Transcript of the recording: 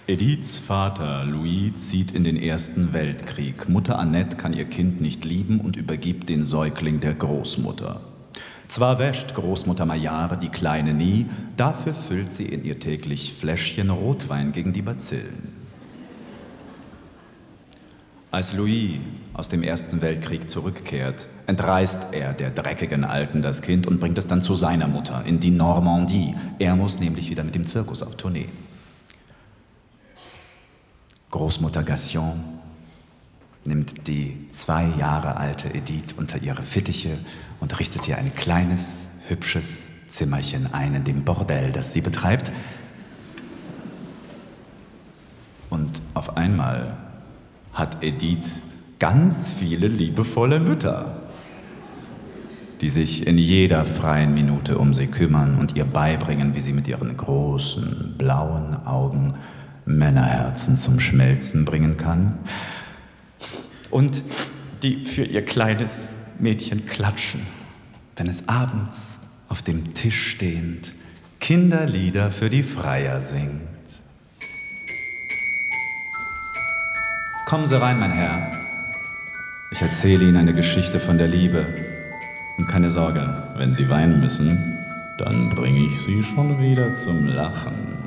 Ediths Vater Louis zieht in den Ersten Weltkrieg. Mutter Annette kann ihr Kind nicht lieben und übergibt den Säugling der Großmutter. Zwar wäscht Großmutter Maillard die Kleine nie, dafür füllt sie in ihr täglich Fläschchen Rotwein gegen die Bazillen. Als Louis aus dem Ersten Weltkrieg zurückkehrt, entreißt er der dreckigen Alten das Kind und bringt es dann zu seiner Mutter in die Normandie. Er muss nämlich wieder mit dem Zirkus auf Tournee. Großmutter Gassion nimmt die 2 Jahre alte Edith unter ihre Fittiche und richtet ihr ein kleines, hübsches Zimmerchen ein in dem Bordell, das sie betreibt. Und auf einmal hat Edith ganz viele liebevolle Mütter, die sich in jeder freien Minute um sie kümmern und ihr beibringen, wie sie mit ihren großen, blauen Augen Männerherzen zum Schmelzen bringen kann. Und die für ihr kleines Mädchen klatschen, wenn es abends auf dem Tisch stehend Kinderlieder für die Freier singt. Kommen Sie rein, mein Herr. Ich erzähle Ihnen eine Geschichte von der Liebe. Und keine Sorge, wenn Sie weinen müssen, dann bringe ich Sie schon wieder zum Lachen.